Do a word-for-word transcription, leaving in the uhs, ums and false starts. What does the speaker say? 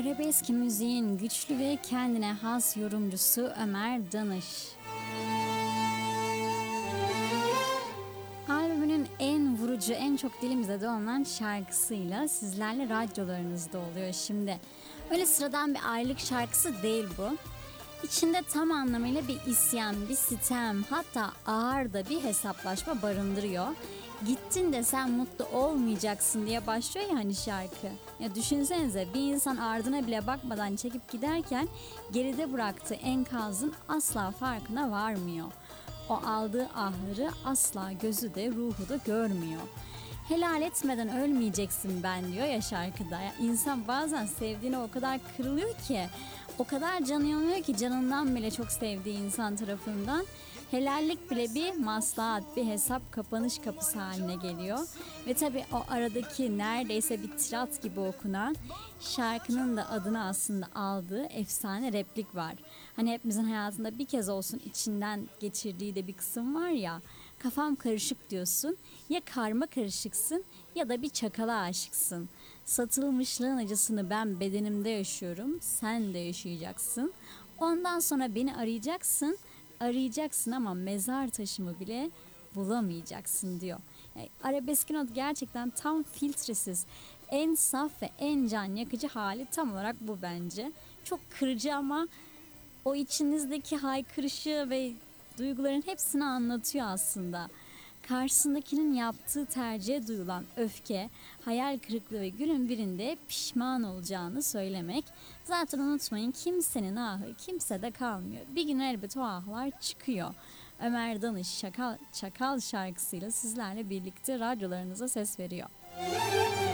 Arabesk müziğin güçlü ve kendine has yorumcusu Ömer Danış. Albümünün en vurucu, en çok dilimizde dolanan şarkısıyla sizlerle radyolarınızda oluyor şimdi. Öyle sıradan bir aylık şarkısı değil bu. İçinde tam anlamıyla bir isyan, bir sitem, hatta ağır da bir hesaplaşma barındırıyor. Gittin de sen mutlu olmayacaksın diye başlıyor ya hani şarkı. Ya düşünsenize, bir insan ardına bile bakmadan çekip giderken geride bıraktığı enkazın asla farkına varmıyor. O aldığı ahları asla gözü de ruhu da görmüyor. Helal etmeden ölmeyeceksin ben diyor ya şarkıda. Ya insan bazen sevdiğine o kadar kırılıyor ki, o kadar canı yanıyor ki canından bile çok sevdiği insan tarafından. Helallik bile bir maslahat, bir hesap kapanış kapısı haline geliyor. Ve tabii o aradaki neredeyse bir tirat gibi okunan şarkının da adını aslında aldığı efsane replik var. Hani hepimizin hayatında bir kez olsun içinden geçirdiği de bir kısım var ya. Kafam karışık diyorsun, ya karma karışıksın ya da bir çakala aşıksın. Satılmışlığın acısını ben bedenimde yaşıyorum, sen de yaşayacaksın. Ondan sonra beni arayacaksın, arayacaksın ama mezar taşımı bile bulamayacaksın diyor. Yani arabeskin adı gerçekten tam filtresiz, en saf ve en can yakıcı hali tam olarak bu bence. Çok kırıcı ama o içinizdeki haykırışı ve duyguların hepsini anlatıyor aslında. Karşısındakinin yaptığı tercihe duyulan öfke, hayal kırıklığı ve günün birinde pişman olacağını söylemek. Zaten unutmayın, kimsenin ahı kimsede kalmıyor. Bir gün elbet o ahlar çıkıyor. Ömer Danış Çakal, Çakal şarkısıyla sizlerle birlikte radyolarınıza ses veriyor.